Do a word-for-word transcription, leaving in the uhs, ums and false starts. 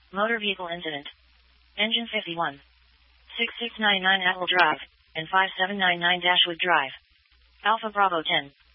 Motor vehicle incident. Engine fifty-one. six six nine nine Atwell Drive, and five seven nine nine Dashwood Drive. Alpha Bravo ten.